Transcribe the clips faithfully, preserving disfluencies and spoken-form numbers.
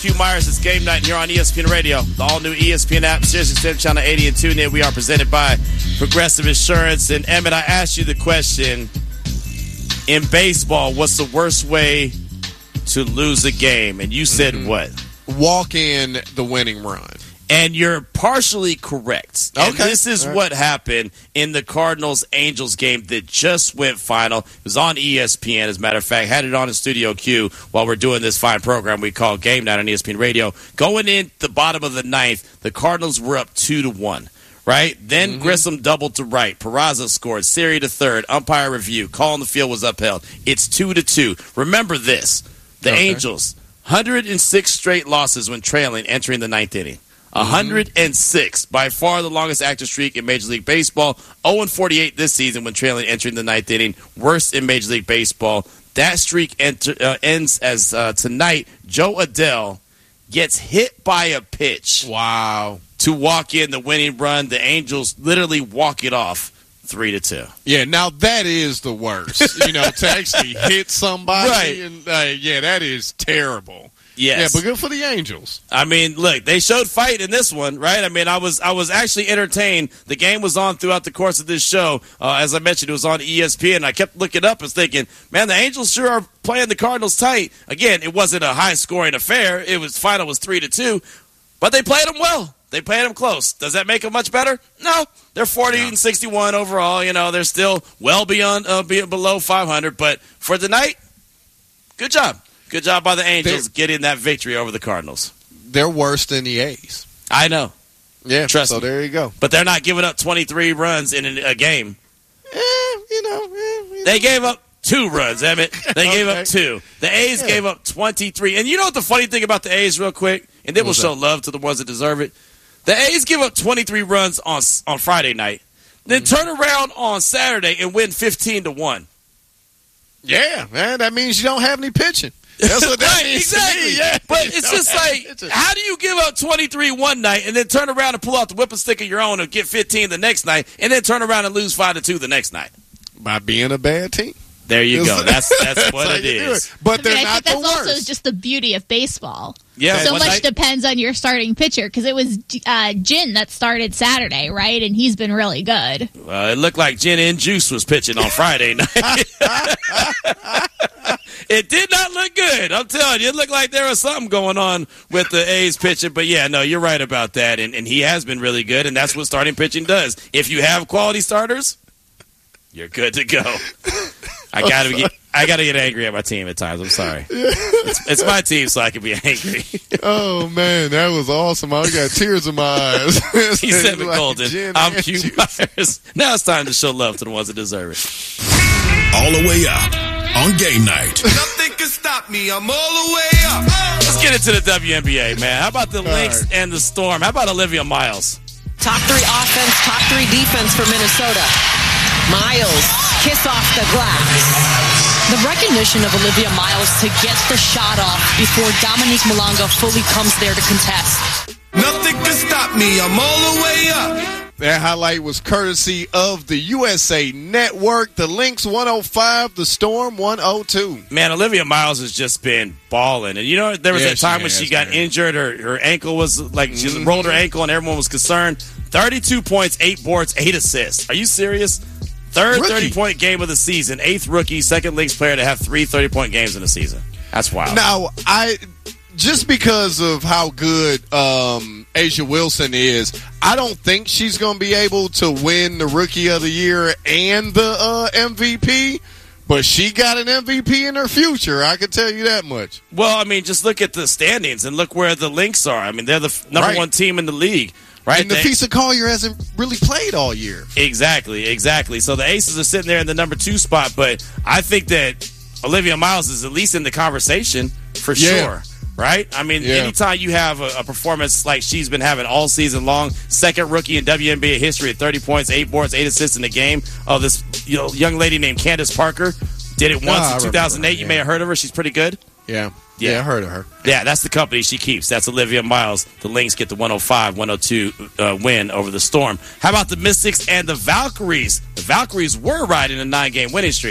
Q Myers. It's game night here on E S P N Radio. The all-new E S P N app, Sirius X M Channel eighty and tune in. We are presented by Progressive Insurance. And, Emmett, I asked you the question, in baseball, what's the worst way to lose a game? And you said mm-hmm. what? Walk in the winning run. And you're partially correct. And okay. this is right. what happened in the Cardinals-Angels game that just went final. It was on E S P N, as a matter of fact. Had it on in Studio Q while we're doing this fine program we call Game Night on E S P N Radio. Going in the bottom of the ninth, the Cardinals were up two to one. Right? Then mm-hmm. Grissom doubled to right. Peraza scored. Siri to third. Umpire review. Call on the field was upheld. It's two to two. Remember this. The okay. Angels, one hundred six straight losses when trailing entering the ninth inning. one hundred six, by far the longest active streak in Major League Baseball. oh and forty-eight this season when trailing entering the ninth inning. Worst in Major League Baseball. That streak enter, uh, ends as uh, tonight, Joe Adell gets hit by a pitch. Wow. To walk in the winning run. The Angels literally walk it off three to two. Yeah, now that is the worst. You know, to actually hit somebody. Right. And, uh, yeah, that is terrible. Yes. Yeah, but good for the Angels. I mean, look, they showed fight in this one, right? I mean, I was I was actually entertained. The game was on throughout the course of this show. Uh, as I mentioned, it was on E S P N. I kept looking up and thinking, man, the Angels sure are playing the Cardinals tight. Again, it wasn't a high-scoring affair. It was final was three to two, but they played them well. They played them close. Does that make them much better? No. They're forty and sixty-one overall. You know, they're still well beyond uh, below five hundred. But for tonight, good job. Good job by the Angels they're, getting that victory over the Cardinals. They're worse than the A's. I know. Yeah, Trust so me. there you go. But they're not giving up twenty-three runs in a game. Eh, you know. Eh, you they know. gave up two runs, Emmett. They gave okay. up two. The A's yeah. gave up twenty-three. And you know what the funny thing about the A's real quick? And then we'll show love to the ones that deserve it. The A's give up twenty-three runs on on Friday night, then mm-hmm. turn around on Saturday and win fifteen to one. Yeah, man, that means you don't have any pitching. That's what that right, means exactly. to me. Yeah. But it's just like, just... how do you give up twenty-three one night and then turn around and pull out the whipping stick of your own and get fifteen the next night, and then turn around and lose five to two the next night? By being a bad team. There you go. That's that's, that's what it is. It. But I they're mean, I not think the that's worst. also just the beauty of baseball. Yeah, so much night. depends on your starting pitcher, because it was uh, Jin that started Saturday, right? And he's been really good. Well, it looked like Gin and Juice was pitching on Friday night. It did not look good. I'm telling you, it looked like there was something going on with the A's pitching. But, yeah, no, you're right about that. And, and he has been really good, and that's what starting pitching does. If you have quality starters, you're good to go. I got to get I got to get angry at my team at times. I'm sorry. It's, it's my team, so I can be angry. Oh, man, that was awesome. I got tears in my eyes. He's Evan like Golden. I'm Q Myers. Now it's time to show love to the ones that deserve it. All the way up on game night. Nothing can stop me. I'm all the way up. Let's get into the W N B A, man. How about the Lynx right. and the Storm? How about Olivia Miles? Top three offense, top three defense for Minnesota. Miles, kiss off the glass. The recognition of Olivia Miles to get the shot off before Dominique Malonga fully comes there to contest. Nothing can stop me. I'm all the way up. That highlight was courtesy of the U S A Network. The Lynx one oh five, the Storm one oh two. Man, Olivia Miles has just been balling. And you know, there was yeah, a time she when has, she got man. injured. Her, her ankle was like, she mm-hmm. rolled her ankle and everyone was concerned. thirty-two points, eight boards, eight assists. Are you serious? Third Rookie. thirty-point game of the season. Eighth rookie, second Lynx player to have three thirty-point games in a season. That's wild. Now, I just because of how good um, Asia Wilson is, I don't think she's going to be able to win the Rookie of the Year and the uh, M V P. But she got an M V P in her future. I can tell you that much. Well, I mean, just look at the standings and look where the Lynx are. I mean, they're the f- number right. one team in the league. Right? And Nafisa Collier hasn't really played all year. Exactly, exactly. So the Aces are sitting there in the number two spot, but I think that Olivia Miles is at least in the conversation for yeah. sure. Right? I mean, yeah. anytime you have a, a performance like she's been having all season long, second rookie in W N B A history at thirty points, eight boards, eight assists in the game. Oh, this you know, young lady named Candace Parker did it once oh, in two thousand eight. Her, yeah. You may have heard of her. She's pretty good. Yeah. Yeah. yeah, I heard of her. Yeah, that's the company she keeps. That's Olivia Miles. The Lynx get the one oh five one oh two uh, win over the Storm. How about the Mystics and the Valkyries? The Valkyries were riding a nine-game winning streak.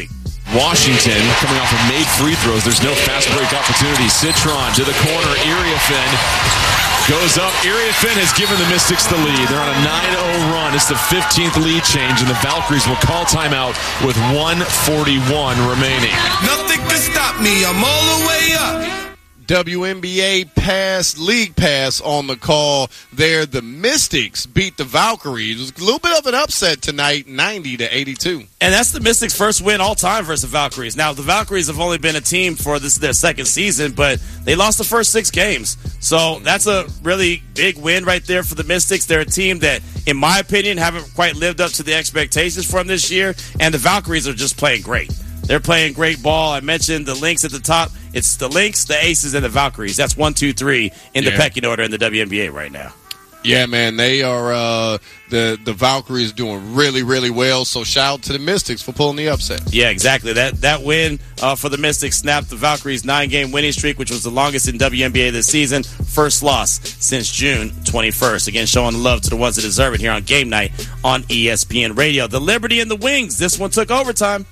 Washington coming off of made free throws. There's no fast break opportunity. Citron to the corner. Iriafin goes up. Iriafin has given the Mystics the lead. They're on a nine oh run. It's the fifteenth lead change, and the Valkyries will call timeout with one forty-one remaining. Nothing can stop me. I'm all the way up. W N B A Pass, League Pass on the call there. The Mystics beat the Valkyries. It was a little bit of an upset tonight, ninety to eighty-two. And that's the Mystics' first win all time versus the Valkyries. Now, the Valkyries have only been a team for this their second season, but they lost the first six games. So that's a really big win right there for the Mystics. They're a team that, in my opinion, haven't quite lived up to the expectations for them this year, and the Valkyries are just playing great. They're playing great ball. I mentioned the Lynx at the top. It's the Lynx, the Aces, and the Valkyries. That's one, two, three in the yeah. pecking order in the W N B A right now. Yeah, man, they are uh, the the Valkyries doing really, really well. So shout out to the Mystics for pulling the upset. Yeah, exactly. That that win uh, for the Mystics snapped the Valkyries' nine-game winning streak, which was the longest in W N B A this season. First loss since June twenty-first. Again, showing love to the ones that deserve it here on Game Night on E S P N Radio. The Liberty and the Wings. This one took overtime.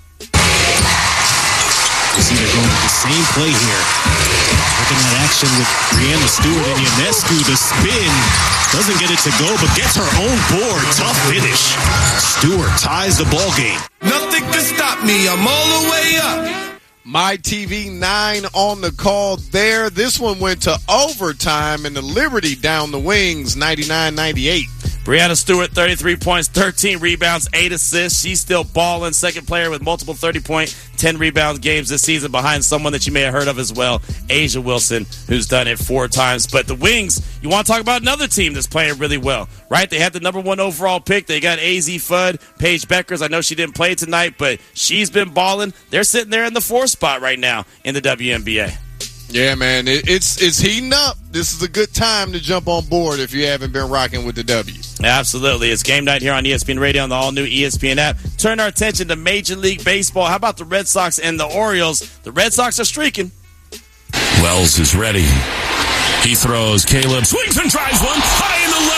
You see they're going with the same play here. Looking at action with Brianna Stewart and Ionescu. The spin doesn't get it to go, but gets her own board. Tough finish. Stewart ties the ball game. Nothing can stop me. I'm all the way up. My T V nine on the call there. This one went to overtime, and the Liberty down the Wings, ninety-nine ninety-eight. Brianna Stewart, thirty-three points, thirteen rebounds, eight assists. She's still balling. Second player with multiple thirty-point, ten rebound games this season behind someone that you may have heard of as well, A'ja Wilson, who's done it four times. But the Wings, you want to talk about another team that's playing really well, right? They had the number one overall pick. They got A Z Fudd, Paige Beckers. I know she didn't play tonight, but she's been balling. They're sitting there in the fourth spot right now in the W N B A. Yeah, man, it, it's it's heating up. This is a good time to jump on board if you haven't been rocking with the W. Absolutely. It's Game Night here on E S P N Radio on the all-new E S P N app. Turn our attention to Major League Baseball. How about the Red Sox and the Orioles? The Red Sox are streaking. Wells is ready. He throws. Caleb swings and drives one. High